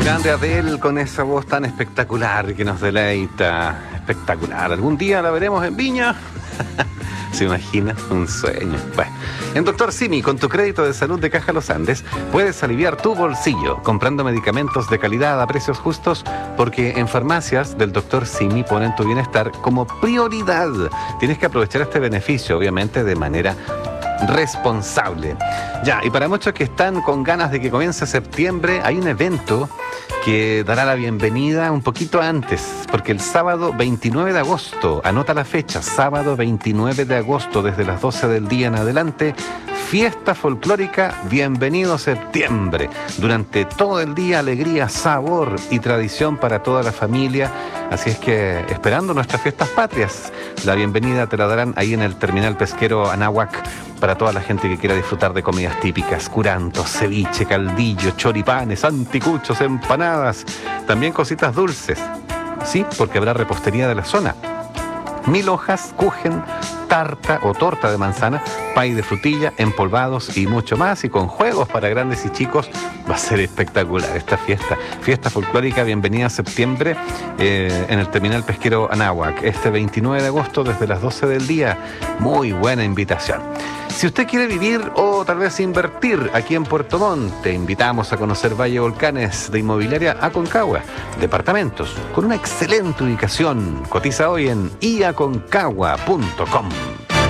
Grande Adele con esa voz tan espectacular que nos deleita. Espectacular. ¿Algún día la veremos en Viña? ¿Se imagina? Un sueño. Bueno, en Dr. Simi, con tu crédito de salud de Caja Los Andes, puedes aliviar tu bolsillo comprando medicamentos de calidad a precios justos, porque en farmacias del Dr. Simi ponen tu bienestar como prioridad. Tienes que aprovechar este beneficio, obviamente, de manera responsable. Ya, y para muchos que están con ganas de que comience septiembre, hay un evento que dará la bienvenida un poquito antes, porque el sábado 29 de agosto, anota la fecha, sábado 29 de agosto, desde las 12 del día en adelante, fiesta folclórica Bienvenido Septiembre. Durante todo el día, alegría, sabor y tradición para toda la familia. Así es que, esperando nuestras fiestas patrias, la bienvenida te la darán ahí en el terminal pesquero Anáhuac, para toda la gente que quiera disfrutar de comidas típicas, curantos, ceviche, caldillo, choripanes, anticuchos, empanadas, también cositas dulces, sí, porque habrá repostería de la zona. 1000 hojas, kuchen, tarta o torta de manzana, pay de frutilla, empolvados y mucho más, y con juegos para grandes y chicos. Va a ser espectacular esta fiesta folclórica Bienvenida a Septiembre, en el terminal pesquero Anáhuac, este 29 de agosto desde las 12 del día. Muy buena invitación. Si usted quiere vivir o tal vez invertir aquí en Puerto Montt, te invitamos a conocer Valle Volcanes de Inmobiliaria Aconcagua. Departamentos con una excelente ubicación. Cotiza hoy en iaconcagua.com.